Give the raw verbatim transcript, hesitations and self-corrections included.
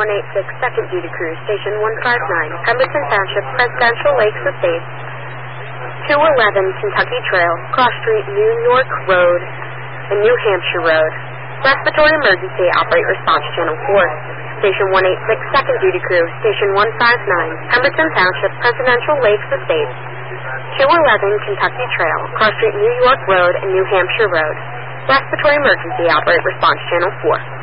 one eighty-six, second Duty Crew, Station one fifty-nine, Pemberton Township, Presidential Lakes Estates, two eleven Kentucky Trail, Cross Street, New York Road, and New Hampshire Road. Respiratory emergency, operate response channel four. Station one eighty-six, second Duty Crew, Station one fifty-nine, Pemberton Township, Presidential Lakes Estates, two eleven Kentucky Trail, Cross Street, New York Road, and New Hampshire Road. Respiratory emergency, operate response channel four.